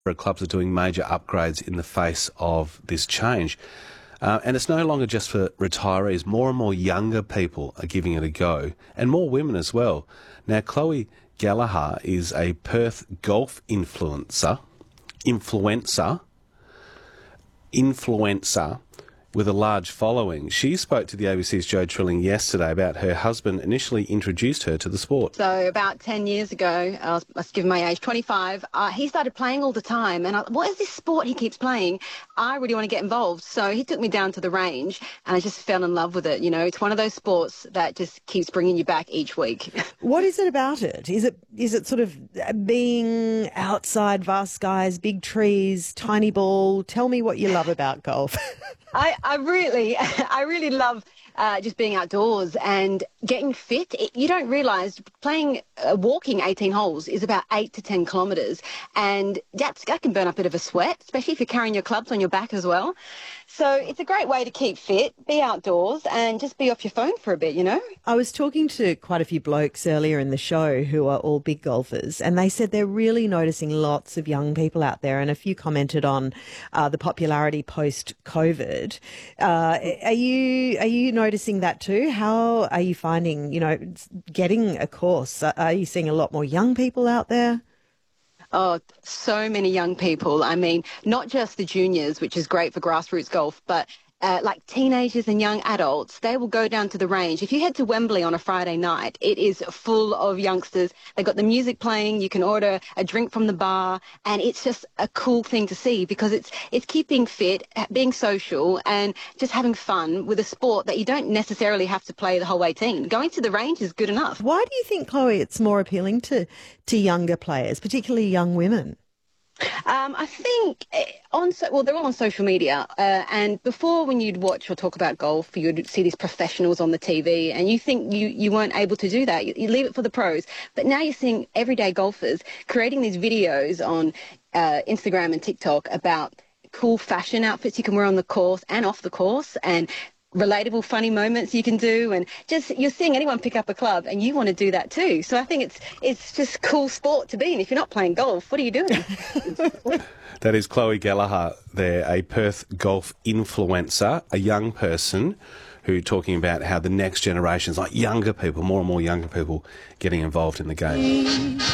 Clubs are doing major upgrades in the face of this change. And it's no longer just for retirees. More and more younger people are giving it a go, and more women as well. Now, Chloe Gallagher is a Perth golf influencer with a large following. She spoke to the ABC's Joe Trilling yesterday about her husband initially introduced her to the sport. So about 10 years ago, I was given my age, 25, he started playing all the time. And what is this sport he keeps playing? I really want to get involved. So he took me down to the range and I just fell in love with it. You know, it's one of those sports that just keeps bringing you back each week. What is it about it? Is it sort of being outside, vast skies, big trees, tiny ball? Tell me what you love about golf. I really love just being outdoors and getting fit. You don't realise walking 18 holes is about 8 to 10 kilometres, and that can burn up a bit of a sweat, especially if you're carrying your clubs on your back as well. So it's a great way to keep fit, be outdoors and just be off your phone for a bit, you know. I was talking to quite a few blokes earlier in the show who are all big golfers, and they said they're really noticing lots of young people out there, and a few commented on the popularity post-COVID. Are you noticing that too? How are you finding, getting a course? Are you seeing a lot more young people out there? Oh, so many young people. I mean, not just the juniors, which is great for grassroots golf, but like teenagers and young adults, they will go down to the range. If you head to Wembley on a Friday night, it is full of youngsters. They've got the music playing, you can order a drink from the bar, and it's just a cool thing to see because it's keeping fit, being social, and just having fun with a sport that you don't necessarily have to play the whole 18. Going to the range is good enough. Why do you think, Chloe, it's more appealing to younger players, particularly young women? I think they're all on social media. And before, when you'd watch or talk about golf, you'd see these professionals on the TV, and you think you weren't able to do that. You leave it for the pros. But now you're seeing everyday golfers creating these videos on Instagram and TikTok about cool fashion outfits you can wear on the course and off the course, and relatable, funny moments you can do, and just you're seeing anyone pick up a club and you want to do that too. So I think it's just cool sport to be in. If you're not playing golf, what are you doing? That is Chloe Gallagher there, a Perth golf influencer, a young person who talking about how the next generations, like younger people, more and more younger people getting involved in the game.